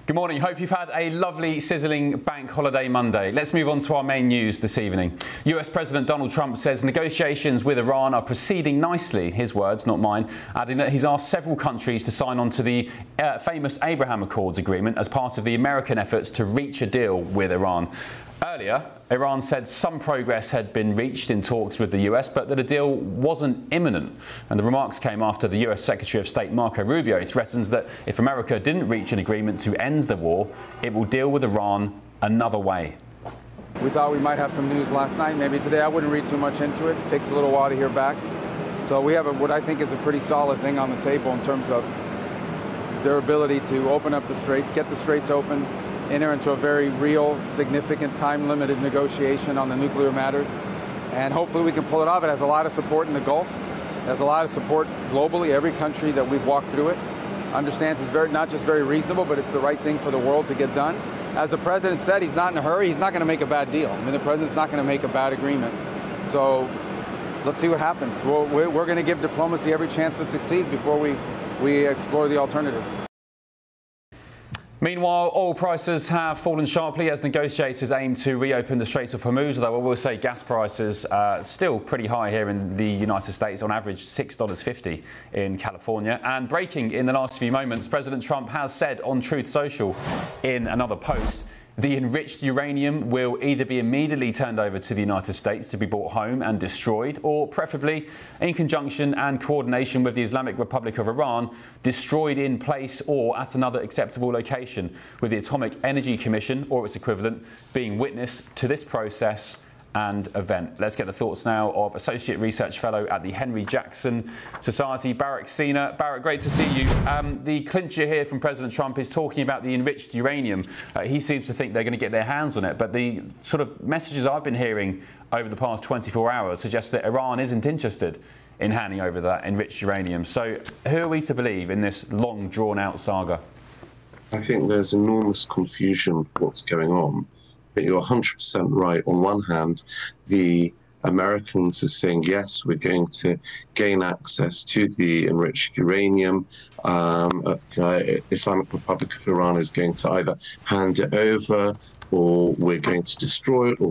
Good morning. Hope you've had a lovely, sizzling bank holiday Monday. Let's move on to our main news this evening. US President Donald Trump says negotiations with Iran are proceeding nicely, his words, not mine, adding that he's asked several countries to sign on to the famous Abraham Accords agreement as part of the American efforts to reach a deal with Iran. Earlier, Iran said some progress had been reached in talks with the US, but that a deal wasn't imminent. And the remarks came after the US Secretary of State Marco Rubio threatens that if America didn't reach an agreement to end the war, it will deal with Iran another way. We thought we might have some news last night, maybe today. I wouldn't read too much into it. It takes a little while to hear back. So we have what I think is a pretty solid thing on the table in terms of their ability to open up the straits, get the straits open, enter into a very real, significant, time-limited negotiation on the nuclear matters. And hopefully we can pull it off. It has a lot of support in the Gulf. It has a lot of support globally. Every country that we've walked through it understands it's not just very reasonable, but it's the right thing for the world to get done. As the president said, he's not in a hurry. He's not going to make a bad deal. I mean, the president's not going to make a bad agreement. So let's see what happens. We're going to give diplomacy every chance to succeed before we explore the alternatives. Meanwhile, oil prices have fallen sharply as negotiators aim to reopen the Straits of Hormuz, though I will say gas prices are still pretty high here in the United States, on average $6.50 in California. And breaking in the last few moments, President Trump has said on Truth Social in another post, the enriched uranium will either be immediately turned over to the United States to be brought home and destroyed, or preferably in conjunction and coordination with the Islamic Republic of Iran, destroyed in place or at another acceptable location, with the Atomic Energy Commission or its equivalent being witness to this process and event. Let's get the thoughts now of Associate Research Fellow at the Henry Jackson Society, Barak Sina. Barak, great to see you. The clincher here from President Trump is talking about the enriched uranium. He seems to think they're going to get their hands on it, but the sort of messages I've been hearing over the past 24 hours suggest that Iran isn't interested in handing over that enriched uranium. So who are we to believe in this long, drawn-out saga? I think there's enormous confusion what's going on. That you're 100% right. On one hand, the Americans are saying, yes, we're going to gain access to the enriched uranium. The Islamic Republic of Iran is going to either hand it over, or we're going to destroy it, or